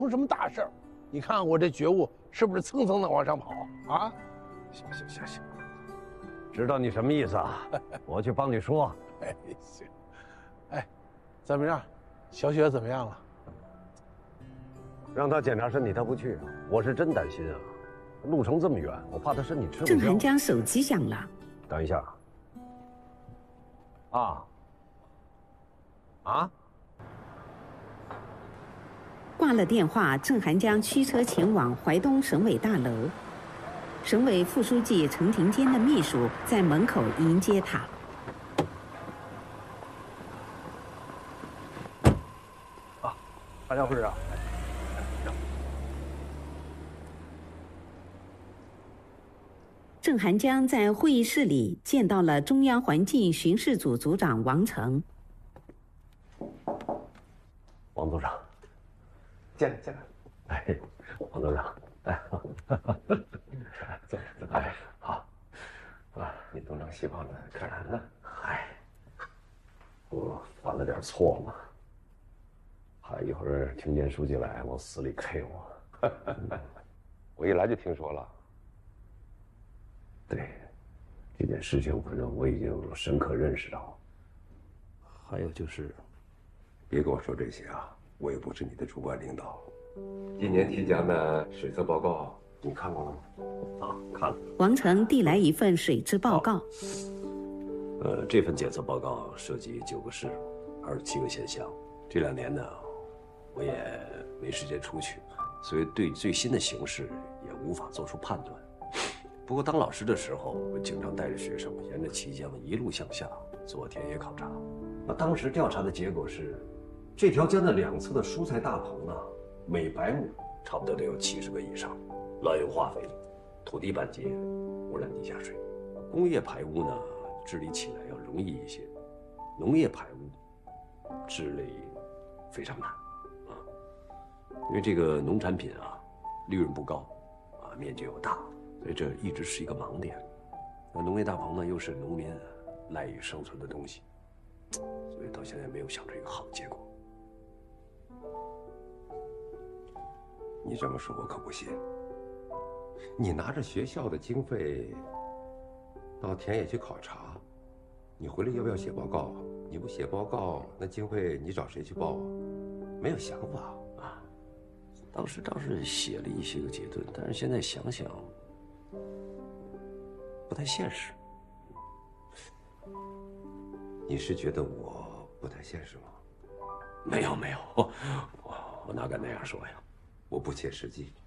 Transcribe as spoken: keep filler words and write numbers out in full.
出什么大事儿。你看我这觉悟是不是蹭蹭的往上跑啊？ 行行行行，知道你什么意思啊？我去帮你说。 哎，行。哎，怎么样？小雪怎么样了？ 让她检查身体，她不去，我是真担心啊。路程这么远，我怕她身体吃不消。 郑寒江手机响了。 等一下。啊。啊。 挂了电话，郑寒江驱车前往淮东省委大楼。省委副书记陈廷坚的秘书在门口迎接他。 啊，韩江副市长。 郑寒江在会议室里见到了中央环境巡视组组长王成。 王组长， 进来进来。 哎，王组长，哎， 坐坐。哎，好。啊，你东张西望的干啥呢？ 嗨，我犯了点错嘛。怕一会儿听见书记来往死里 K 我。 我一来就听说了。 对，这件事情反正我已经深刻认识到。还有就是， 别跟我说这些啊，我也不是你的主管领导。今年提交的水测报告，你看过了吗？ 啊，看了。 王成递来一份水质报告。 呃，这份检测报告涉及九个市，二十七个县乡。这两年呢，我也没时间出去，所以对最新的形势也无法做出判断。不过当老师的时候，我经常带着学生沿着綦江一路向下做田野考察。那当时调查的结果是，这条江的两侧的蔬菜大棚啊，每百亩差不多得有七十个以上，滥用化肥，土地半截，污染地下水。工业排污呢，治理起来要容易一些，农业排污治理非常难啊，因为这个农产品啊，利润不高，啊，面积又大。所以这一直是一个盲点。那农业大棚呢，又是农民赖以生存的东西，所以到现在没有想出一个好结果。 你这么说，我可不信。你拿着学校的经费到田野去考察，你回来要不要写报告啊？你不写报告，那经费你找谁去报啊？没有想法啊。当时倒是写了一些个结论，但是现在想想。不太现实。 你是觉得我不太现实吗？ 没有没有，我我哪敢那样说呀？ 我不切实际。